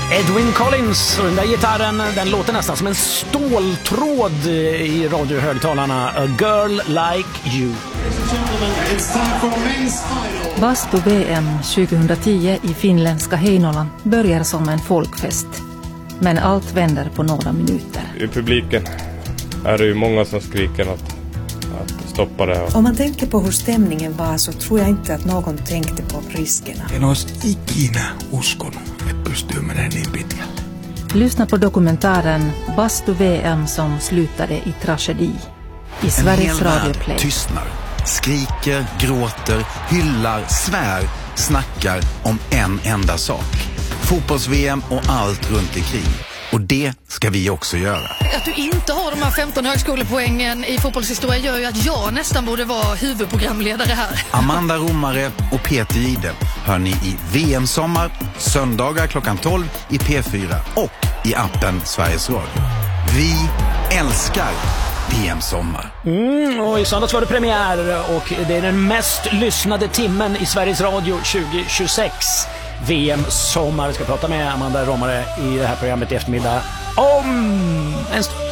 Edwin Collins och den där gitarren, den låter nästan som en ståltråd i radiohögtalarna. A Girl Like You. Bastu-VM 2010 i finländska Heinola börjar som en folkfest. Men allt vänder på några minuter. I publiken är det ju många som skriker att stoppa det. Om man tänker på hur stämningen var så tror jag inte att någon tänkte på riskerna. En olisi ikinä uskonut, että pystyy menemään niin pitkälle. Lyssna på dokumentären Bastu-VM som slutade i tragedi. I Sveriges Radio Play. Tystnar, skriker, gråter, hyllar, svär, snackar om en enda sak. Fotbolls-VM och allt runt omkring. Och det ska vi också göra. Att du inte har de här 15 högskolepoängen i fotbollshistoria gör ju att jag nästan borde vara huvudprogramledare här. Amanda Romare och Peter Jihde hör ni i VM-sommar, söndagar klockan 12 i P4 och i appen Sveriges Radio. Vi älskar VM-sommar. Och i söndags var det premiär och det är den mest lyssnade timmen i Sveriges Radio 2026. VM-sommar. Jag ska prata med Amanda Romare i det här programmet i eftermiddag om en stund.